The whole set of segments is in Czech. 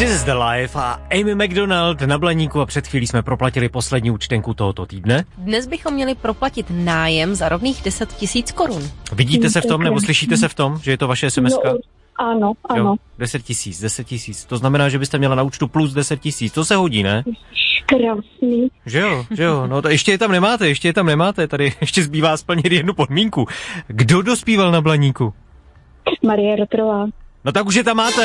This is the life a Amy McDonald na Blaníku a před chvílí jsme proplatili poslední účtenku tohoto týdne. Dnes bychom měli proplatit nájem za rovných 10 000 korun. Vidíte se v tom, nebo slyšíte se v tom, že je to vaše SMS-ka? No, ano. Jo, 10 000. To znamená, že byste měla na účtu plus 10 000. To se hodí, ne? Krásný. Že jo. No to ještě je tam nemáte. Tady ještě zbývá splnit jednu podmínku. Kdo dospíval na Blaníku? Marie Rotrová. No tak už je tam máte.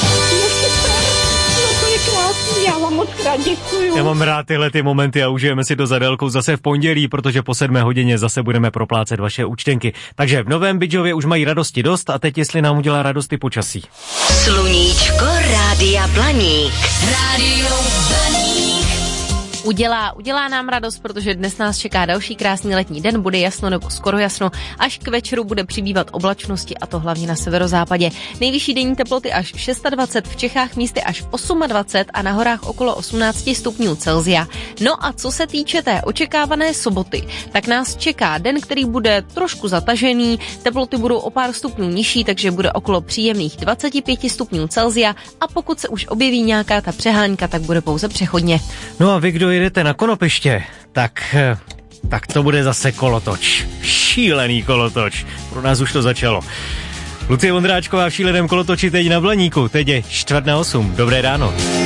To je krásný, já vám moc krát děkuju. Já mám rád tyhle ty momenty a užijeme si to za délkou zase v pondělí, protože po 7 hodině zase budeme proplácet vaše účtenky. Takže v Novém Bydžově už mají radosti dost a teď jestli nám udělá radosti počasí. Sluníčko Rádia Blaník. Rádio Blaník. Udělá nám radost, protože dnes nás čeká další krásný letní den, bude jasno nebo skoro jasno, až k večeru bude přibývat oblačnosti a to hlavně na severozápadě. Nejvyšší denní teploty až 26, v Čechách místy až 28 a na horách okolo 18 stupňů Celsia. No a co se týče té očekávané soboty, tak nás čeká den, který bude trošku zatažený, teploty budou o pár stupňů nižší, takže bude okolo příjemných 25 stupňů Celsia a pokud se už objeví nějaká ta přehánka, tak bude pouze přechodně. No a vy, kdo jedete na Konopiště, tak to bude zase kolotoč. Šílený kolotoč. Pro nás už to začalo. Lucie Vondráčková v šíleném kolotoči teď na Blaníku. Teď je 7:45. Dobré ráno.